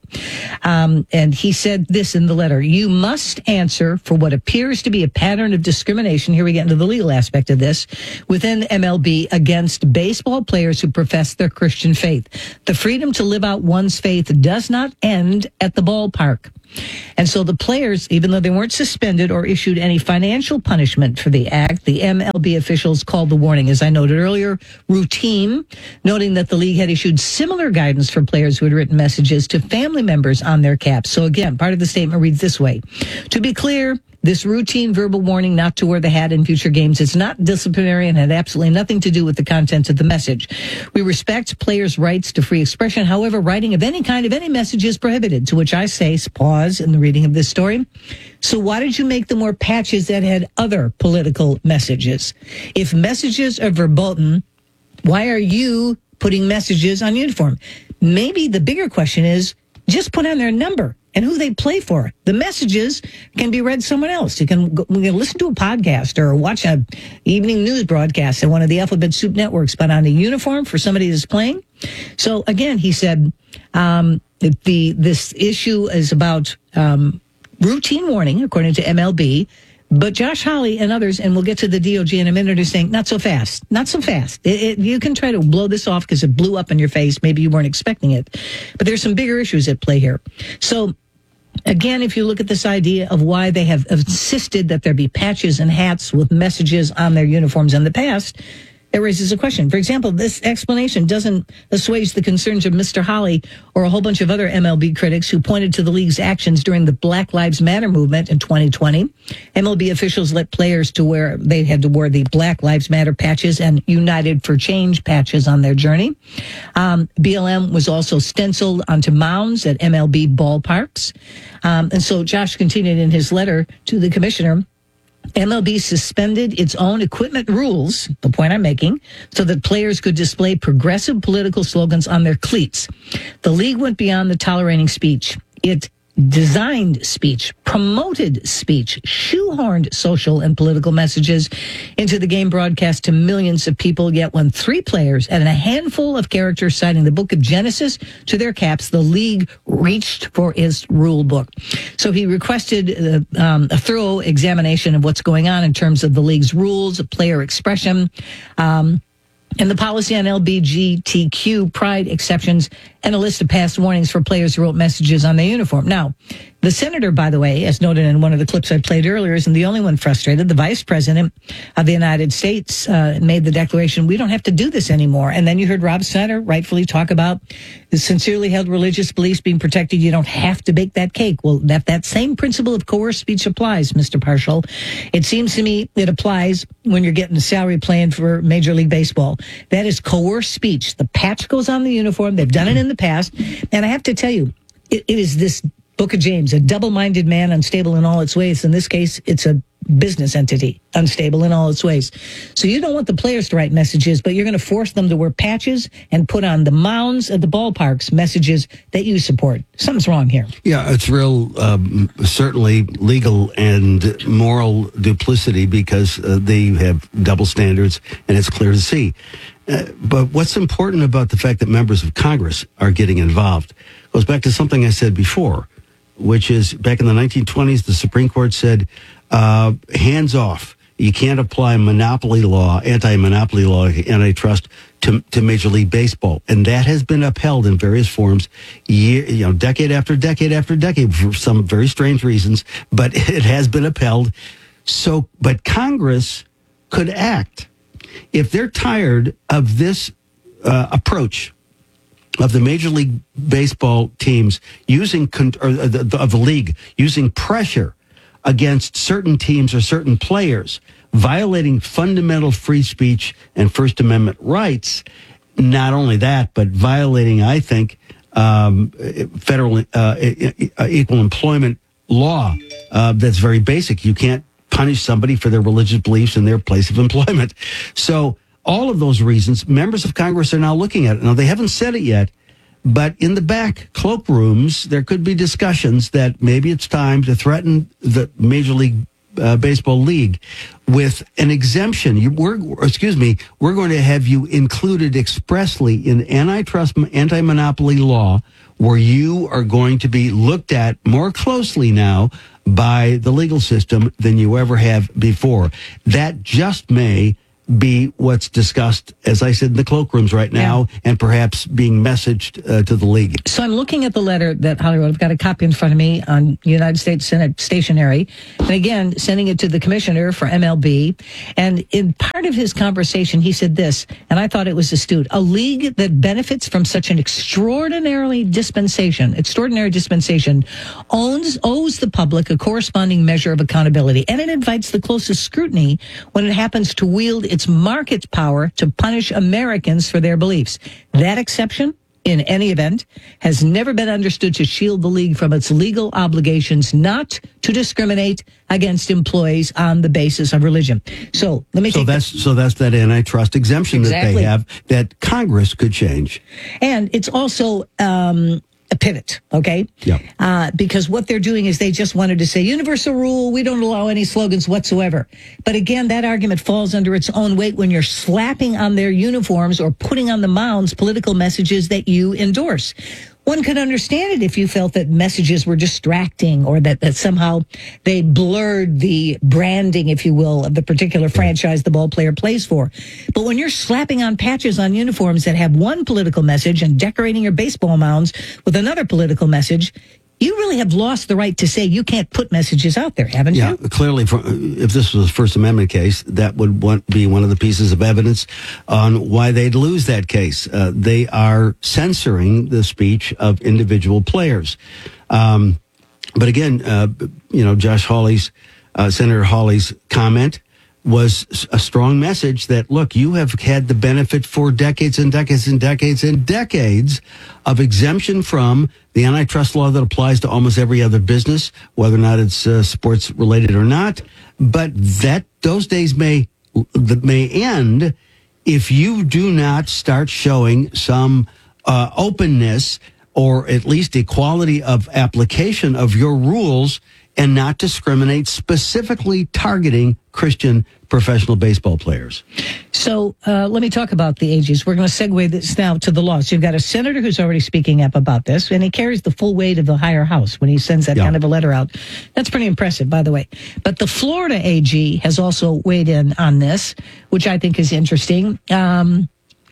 Um, and he said this in the letter: you must answer for what appears to be a pattern of discrimination. Here we get into the legal aspect of this within M L B against baseball players who profess their Christian faith. The freedom to live out one's faith does not end at the ballpark. And so the players, even though they weren't suspended or issued any financial punishment for the act, the M L B officials called the warning, as I noted earlier, routine, noting that the league had issued similar guidance for players who had written messages to family members on their caps. So again, part of the statement reads this way: to be clear, this routine verbal warning not to wear the hat in future games is not disciplinary and had absolutely nothing to do with the content of the message. We respect players' rights to free expression. However, writing of any kind of any message is prohibited, to which I say, pause in the reading of this story. So why did you make them wear patches that had other political messages? If messages are verboten, why are you putting messages on uniform? Maybe the bigger question is, just put on their number and who they play for. The messages can be read somewhere else. You can, go, you can listen to a podcast or watch an evening news broadcast at one of the Alphabet Soup networks, but on a uniform for somebody that's playing. So again, he said um, the this issue is about um, routine warning, according to M L B. But Josh Hawley and others, and we'll get to the D O J in a minute, are saying, not so fast, not so fast. It, it, you can try to blow this off because it blew up in your face. Maybe you weren't expecting it. But there's some bigger issues at play here. So, again, if you look at this idea of why they have insisted that there be patches and hats with messages on their uniforms in the past, it raises a question. For example, this explanation doesn't assuage the concerns of Mister Hawley or a whole bunch of other M L B critics who pointed to the league's actions during the Black Lives Matter movement in twenty twenty. M L B officials let players to wear, they had to wear the Black Lives Matter patches and United for Change patches on their journey. Um, B L M was also stenciled onto mounds at M L B ballparks. Um, and so Josh continued in his letter to the commissioner. M L B suspended its own equipment rules, the point I'm making, so that players could display progressive political slogans on their cleats. The league went beyond the tolerating speech. It designed speech, promoted speech, shoehorned social and political messages into the game broadcast to millions of people. Yet when three players and a handful of characters citing the book of Genesis to their caps, the league reached for its rule book. So he requested uh, um, a thorough examination of what's going on in terms of the league's rules, player expression, um, and the policy on L G B T Q pride exceptions, and a list of past warnings for players who wrote messages on their uniform. Now, the senator, by the way, as noted in one of the clips I played earlier, isn't the only one frustrated. The vice president of the United States uh, made the declaration, we don't have to do this anymore. And then you heard Rob Snyder rightfully talk about the sincerely held religious beliefs being protected. You don't have to bake that cake. Well, that, that same principle of coerced speech applies, Mister Parshall. It seems to me it applies when you're getting a salary plan for Major League Baseball. That is coerced speech. The patch goes on the uniform. They've done it in the past. And I have to tell you, it, it is this Book of James, a double-minded man, unstable in all its ways. In this case, it's a business entity, unstable in all its ways. So you don't want the players to write messages, but you're going to force them to wear patches and put on the mounds at the ballparks messages that you support. Something's wrong here. Yeah, it's real, um, certainly legal and moral duplicity because uh, they have double standards, and it's clear to see. Uh, but what's important about the fact that members of Congress are getting involved goes back to something I said before, which is back in the nineteen twenties, the Supreme Court said, uh, hands off. You can't apply monopoly law, anti-monopoly law, antitrust to, to Major League Baseball. And that has been upheld in various forms, year, you know, decade after decade after decade for some very strange reasons, but it has been upheld. So, but Congress could act. If they're tired of this uh, approach of the Major League Baseball teams using, con- or the, the, of the league, using pressure against certain teams or certain players, violating fundamental free speech and First Amendment rights. Not only that, but violating, I think, um, federal uh, equal employment law uh, that's very basic. You can't punish somebody for their religious beliefs in their place of employment. So all of those reasons, members of Congress are now looking at it. Now, they haven't said it yet, but in the back cloakrooms, there could be discussions that maybe it's time to threaten the Major League uh, Baseball League with an exemption. You, we're, excuse me, we're going to have you included expressly in antitrust, anti-monopoly law, where you are going to be looked at more closely now by the legal system than you ever have before. That just may be what's discussed, as I said, in the cloakrooms right now, yeah. and perhaps being messaged uh, to the league. So I'm looking at the letter that Holly wrote. I've got a copy in front of me on United States Senate stationery. And again, sending it to the commissioner for M L B. And in part of his conversation, he said this, and I thought it was astute. A league that benefits from such an extraordinarily dispensation, extraordinary dispensation, owns, owes the public a corresponding measure of accountability. And it invites the closest scrutiny when it happens to wield its market power to punish Americans for their beliefs. That exception, in any event, has never been understood to shield the league from its legal obligations not to discriminate against employees on the basis of religion. So let me so take that's that. so that's that antitrust exemption exactly. that they have that Congress could change, and it's also um, a pivot, okay? Yeah. Uh, because what they're doing is they just wanted to say universal rule, we don't allow any slogans whatsoever. But again, that argument falls under its own weight when you're slapping on their uniforms or putting on the mounds political messages that you endorse. One could understand it if you felt that messages were distracting or that, that somehow they blurred the branding, if you will, of the particular franchise the ball player plays for. But when you're slapping on patches on uniforms that have one political message and decorating your baseball mounds with another political message, you really have lost the right to say you can't put messages out there, haven't yeah, you? Yeah, clearly, for, if this was a First Amendment case, that would want, be one of the pieces of evidence on why they'd lose that case. Uh, they are censoring the speech of individual players. Um, but again, uh, you know, Josh Hawley's, uh, Senator Hawley's comment was a strong message that, look, you have had the benefit for decades and decades and decades and decades of exemption from the antitrust law that applies to almost every other business, whether or not it's uh, sports related or not. But that those days may that may end if you do not start showing some uh, openness or at least equality of application of your rules and not discriminate, specifically targeting Christian professional baseball players. So uh, let me talk about the A Gs. We're going to segue this now to the law. So you've got a senator who's already speaking up about this, and he carries the full weight of the higher house when he sends that yeah. kind of a letter out. That's pretty impressive, by the way. But the Florida A G has also weighed in on this, which I think is interesting. Um,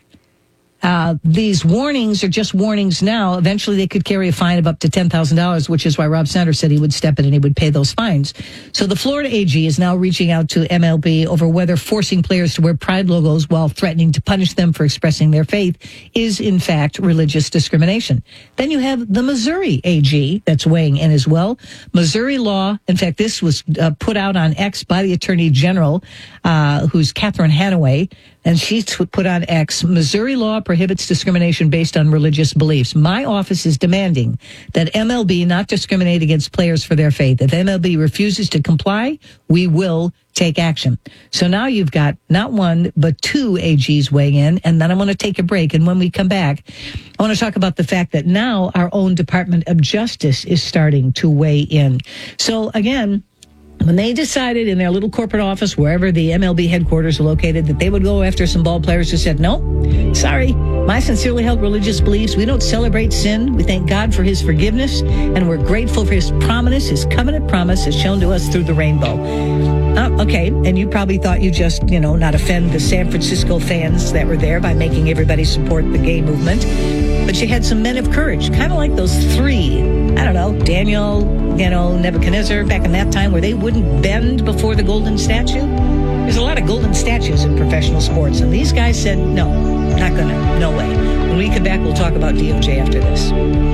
Uh, these warnings are just warnings now. Eventually, they could carry a fine of up to ten thousand dollars, which is why Rob Sanders said he would step in and he would pay those fines. So the Florida A G is now reaching out to M L B over whether forcing players to wear pride logos while threatening to punish them for expressing their faith is, in fact, religious discrimination. Then you have the Missouri A G that's weighing in as well. Missouri law, in fact, this was uh, put out on X by the Attorney General, uh, who's Catherine Hanaway. And she t- put on X, Missouri law prohibits discrimination based on religious beliefs. My office is demanding that M L B not discriminate against players for their faith. If M L B refuses to comply, we will take action. So now you've got not one, but two A Gs weighing in. And then I'm going to take a break. And when we come back, I want to talk about the fact that now our own Department of Justice is starting to weigh in. So again, when they decided in their little corporate office, wherever the M L B headquarters are located, that they would go after some ball players who said, no, sorry, my sincerely held religious beliefs, we don't celebrate sin. We thank God for his forgiveness, and we're grateful for his promise, his covenant promise is shown to us through the rainbow. Uh, okay, and you probably thought you just, you know, not offend the San Francisco fans that were there by making everybody support the gay movement. But you had some men of courage, kind of like those three, I don't know, Daniel, you know, Nebuchadnezzar back in that time where they wouldn't bend before the golden statue. There's a lot of golden statues in professional sports, and these guys said, no, not gonna, no way. When we come back, we'll talk about D O J after this.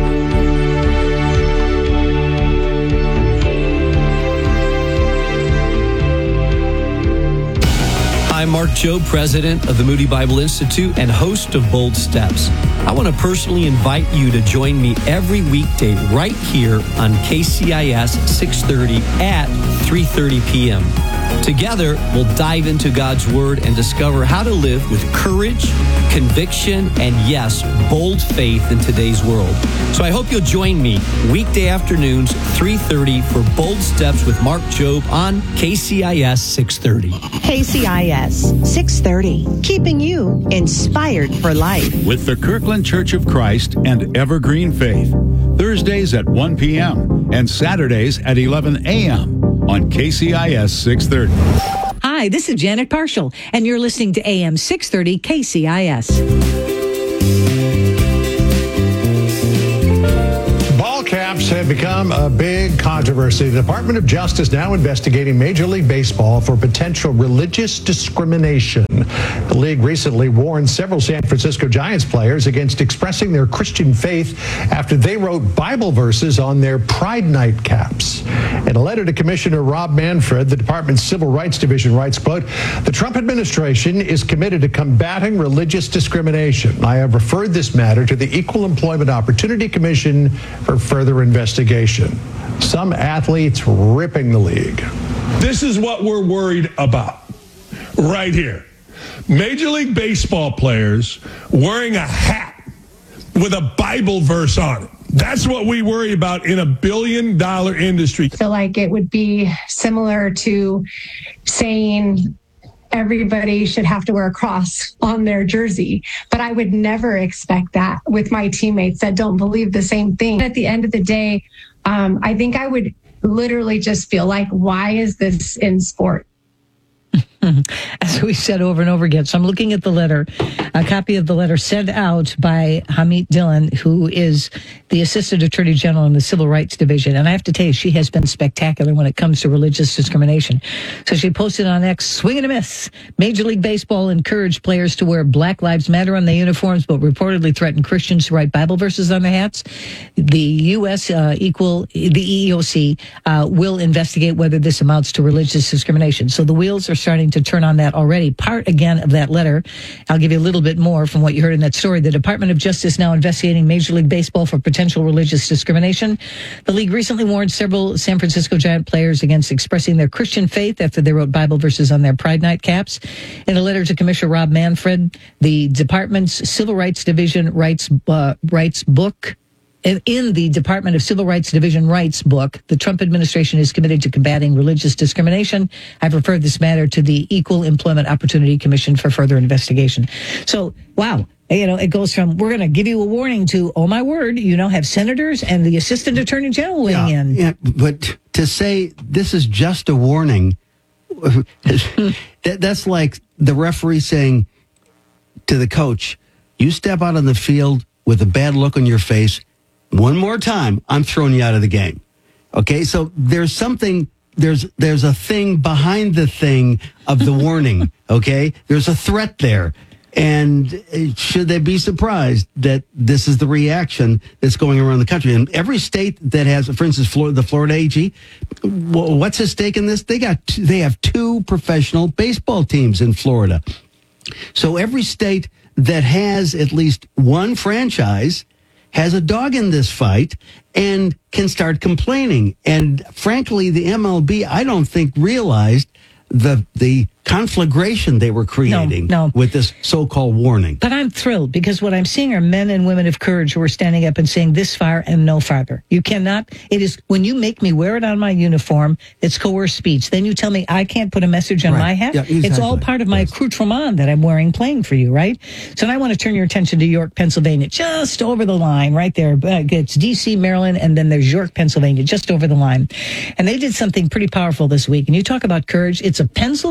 I'm Mark Jobe, president of the Moody Bible Institute and host of Bold Steps. I want to personally invite you to join me every weekday right here on K C I S six thirty at three thirty p.m. Together, we'll dive into God's Word and discover how to live with courage, conviction, and yes, bold faith in today's world. So I hope you'll join me weekday afternoons, three thirty for Bold Steps with Mark Jobe on K C I S six thirty. K C I S six thirty, keeping you inspired for life. With the Kirkland Church of Christ and Evergreen Faith. Thursdays at one p.m. and Saturdays at eleven a.m. on K C I S six thirty. Hi, this is Janet Parshall, and you're listening to A M six thirty K C I S. Ball caps have become a big controversy. The Department of Justice now investigating Major League Baseball for potential religious discrimination. The league recently warned several San Francisco Giants players against expressing their Christian faith after they wrote Bible verses on their Pride Night caps. In a letter to Commissioner Rob Manfred, the department's Civil Rights Division writes, quote, "The Trump administration is committed to combating religious discrimination. I have referred this matter to the Equal Employment Opportunity Commission for further investigation." Some athletes ripping the league. This is what we're worried about right here. Major League Baseball players wearing a hat with a Bible verse on it. That's what we worry about in a billion dollar industry. I feel like it would be similar to saying everybody should have to wear a cross on their jersey. But I would never expect that with my teammates that don't believe the same thing. At the end of the day, um, I think I would literally just feel like, why is this in sport? As we said over and over again. So I'm looking at the letter, a copy of the letter sent out by Hamid Dillon, who is the Assistant Attorney General in the Civil Rights Division. And I have to tell you, she has been spectacular when it comes to religious discrimination. So she posted on X, swing and a miss. Major League Baseball encouraged players to wear Black Lives Matter on their uniforms, but reportedly threatened Christians to write Bible verses on their hats. The U S uh, equal, the E E O C uh, will investigate whether this amounts to religious discrimination. So the wheels are starting to turn on that already. Part, again, of that letter, I'll give you a little bit more from what you heard in that story. The Department of Justice now investigating Major League Baseball for potential religious discrimination. The league recently warned several San Francisco Giant players against expressing their Christian faith after they wrote Bible verses on their Pride Night caps. In a letter to Commissioner Rob Manfred, the department's Civil Rights Division writes, uh, writes book In the Department of Civil Rights Division Rights book, the Trump administration is committed to combating religious discrimination. I've referred this matter to the Equal Employment Opportunity Commission for further investigation. So, wow. You know, it goes from, we're going to give you a warning to, oh my word, you know, have senators and the Assistant Attorney General weighing yeah, in. Yeah, but to say this is just a warning, that, that's like the referee saying to the coach, you step out on the field with a bad look on your face, one more time, I'm throwing you out of the game. Okay, so there's something, there's there's a thing behind the thing of the warning, okay? There's a threat there. And should they be surprised that this is the reaction that's going around the country? And every state that has, for instance, Florida, the Florida A G, what's at stake in this? They got two, they have two professional baseball teams in Florida. So every state that has at least one franchise has a dog in this fight and can start complaining. And frankly, the M L B, I don't think realized the the conflagration they were creating no, no. with this so-called warning. But I'm thrilled because what I'm seeing are men and women of courage who are standing up and saying this far and no farther. You cannot, it is, when you make me wear it on my uniform, it's coerced speech. Then you tell me I can't put a message on right. my hat. Yeah, exactly. It's all part of my yes. accoutrement that I'm wearing playing for you, right? So now I want to turn your attention to York, Pennsylvania, just over the line right there. It's D C, Maryland, and then there's York, Pennsylvania, just over the line. And they did something pretty powerful this week. And you talk about courage. It's a Pennsylvania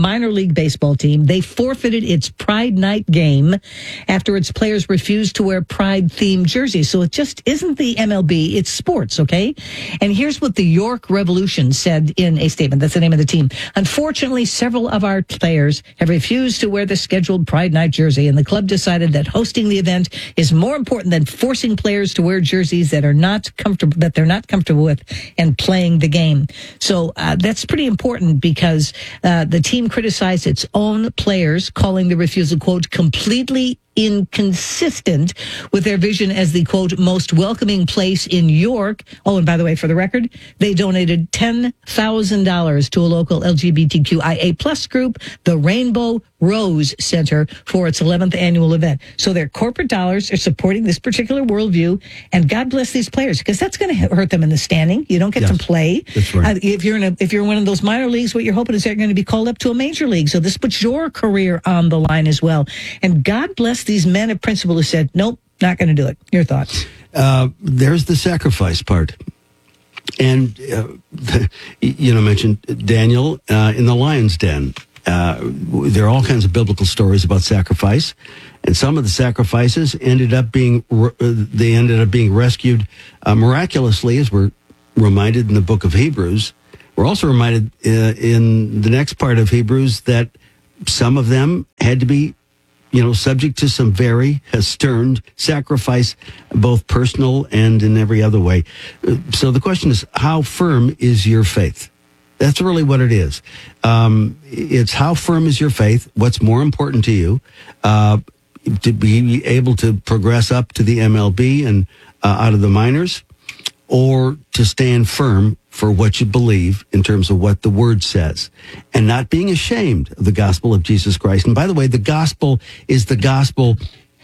minor league baseball team. They forfeited its Pride Night game after its players refused to wear Pride-themed jerseys. So it just isn't the M L B, it's sports, okay? And here's what the York Revolution said in a statement. That's the name of the team. Unfortunately, several of our players have refused to wear the scheduled Pride Night jersey, and the club decided that hosting the event is more important than forcing players to wear jerseys that are not comfortable, that they're not comfortable with, and playing the game. So uh, that's pretty important because uh, the team criticized its own players, calling the refusal, quote, completely inconsistent with their vision as the, quote, most welcoming place in York. Oh, and by the way, for the record, they donated ten thousand dollars to a local L G B T Q I A plus group, the Rainbow Rose Center, for its eleventh annual event. So their corporate dollars are supporting this particular worldview, and God bless these players, because that's going to hurt them in the standing. You don't get Yes, to play. that's right. Uh, if you're in a, if you're in one of those minor leagues, what you're hoping is they're going to be called up to a major league. So this puts your career on the line as well. And God bless these men of principle who said, nope, not going to do it. Your thoughts? Uh, there's the sacrifice part. And, uh, you know, mentioned Daniel uh, in the lion's den. Uh, there are all kinds of biblical stories about sacrifice. And some of the sacrifices ended up being, uh, they ended up being rescued uh, miraculously, as we're reminded in the book of Hebrews. We're also reminded uh, in the next part of Hebrews that some of them had to be, you know, subject to some very stern sacrifice, both personal and in every other way. So the question is, how firm is your faith? That's really what it is. Um, it's how firm is your faith? What's more important to you? Uh, to be able to progress up to the M L B and uh, out of the minors, or to stand firm for what you believe in terms of what the word says, and not being ashamed of the gospel of Jesus Christ. And by the way, the gospel is the gospel,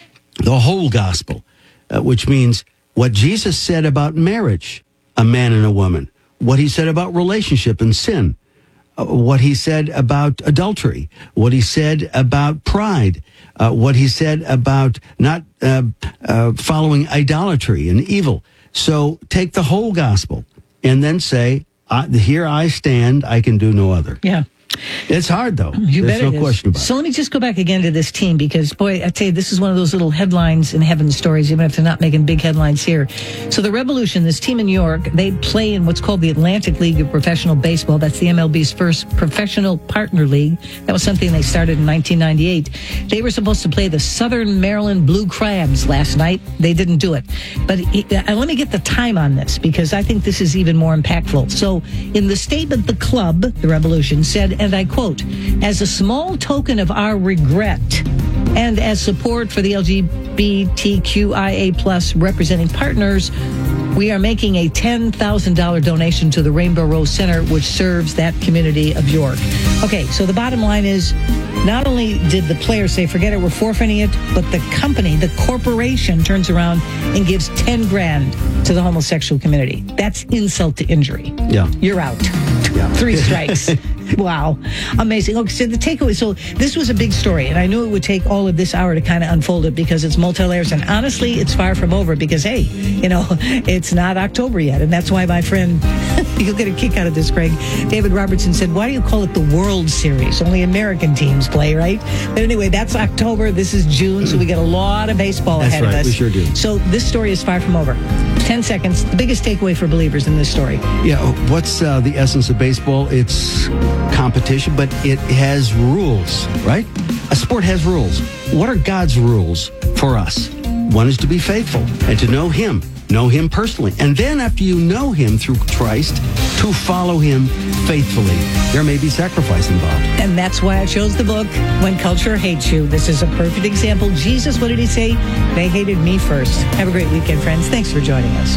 the whole gospel, uh, which means what Jesus said about marriage, a man and a woman, what he said about relationship and sin, uh, what he said about adultery, what he said about pride, uh, what he said about not uh, uh, following idolatry and evil. So take the whole gospel and then say, I, here I stand, I can do no other. Yeah. It's hard, though. You There's bet no it is. question about So let me just go back again to this team, because, boy, I tell you, this is one of those little headlines in heaven stories, even if they're not making big headlines here. So the Revolution, this team in New York, they play in what's called the Atlantic League of Professional Baseball. That's the M L B's first professional partner league. That was something they started in nineteen ninety-eight. They were supposed to play the Southern Maryland Blue Crabs last night. They didn't do it. But uh, let me get the time on this, because I think this is even more impactful. So in the statement, the club, the Revolution, said, and I quote, as a small token of our regret and as support for the L G B T Q I A plus representing partners, we are making a ten thousand dollars donation to the Rainbow Rose Center, which serves that community of York. Okay, so the bottom line is, not only did the players say, forget it, we're forfeiting it, but the company, the corporation, turns around and gives ten grand to the homosexual community. That's insult to injury. Yeah. You're out. Yeah. Three strikes. Wow. Amazing. Okay, so the takeaway, so this was a big story, and I knew it would take all of this hour to kind of unfold it, because it's multi-layers, and honestly, it's far from over, because, hey, you know, it's not October yet, and that's why my friend, you'll get a kick out of this, Craig, David Robertson said, why do you call it the World Series? Only American teams play, right? But anyway, that's October, this is June, so we got a lot of baseball That's ahead right, of us. we sure do. So this story is far from over. Ten seconds, the biggest takeaway for believers in this story. Yeah, what's uh, the essence of baseball? It's competition, but it has rules, right? A sport has rules. What are God's rules for us? One is to be faithful and to know Him, know Him personally. And then after you know Him through Christ, to follow Him faithfully. There may be sacrifice involved. And that's why I chose the book, When Culture Hates You. This is a perfect example. Jesus, what did He say? They hated me first. Have a great weekend, friends. Thanks for joining us.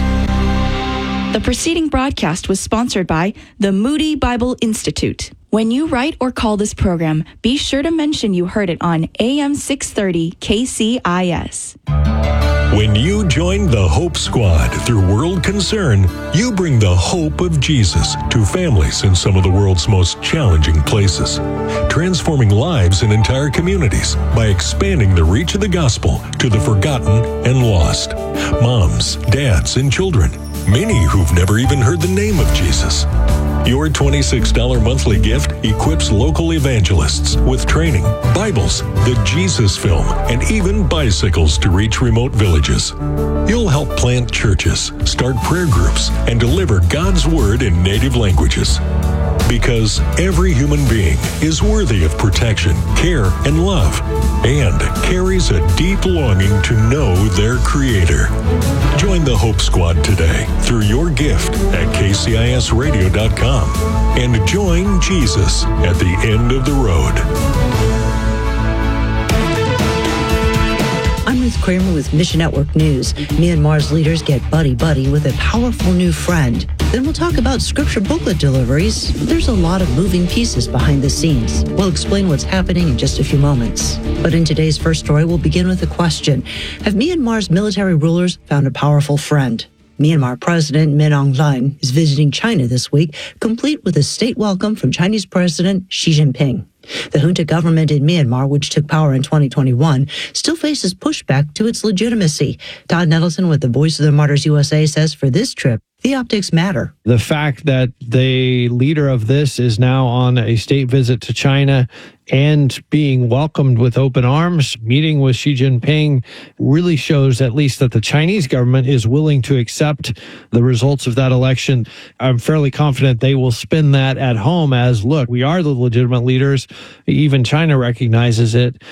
The preceding broadcast was sponsored by the Moody Bible Institute. When you write or call this program, be sure to mention you heard it on A M six thirty K C I S. When you join the Hope Squad through World Concern, you bring the hope of Jesus to families in some of the world's most challenging places, transforming lives in entire communities by expanding the reach of the gospel to the forgotten and lost. Moms, dads, and children, many who've never even heard the name of Jesus. Your twenty-six dollars monthly gift equips local evangelists with training, Bibles, the Jesus Film, and even bicycles to reach remote villages. You'll help plant churches, start prayer groups, and deliver God's Word in native languages. Because every human being is worthy of protection, care, and love, and carries a deep longing to know their Creator. Join the Hope Squad today through your gift at K C I S radio dot com and join Jesus at the end of the road. I'm Ruth Kramer with Mission Network News. Myanmar's leaders get buddy-buddy with a powerful new friend. Then we'll talk about scripture booklet deliveries. There's a lot of moving pieces behind the scenes. We'll explain what's happening in just a few moments. But in today's first story, we'll begin with a question. Have Myanmar's military rulers found a powerful friend? Myanmar President Min Aung Hlaing is visiting China this week, complete with a state welcome from Chinese President Xi Jinping. The junta government in Myanmar, which took power in twenty twenty-one, still faces pushback to its legitimacy. Todd Nettleton with the Voice of the Martyrs U S A says for this trip, the optics matter. The fact that the leader of this is now on a state visit to China and being welcomed with open arms, meeting with Xi Jinping, really shows at least that the Chinese government is willing to accept the results of that election. I'm fairly confident they will spin that at home as, look, we are the legitimate leaders. Even China recognizes it.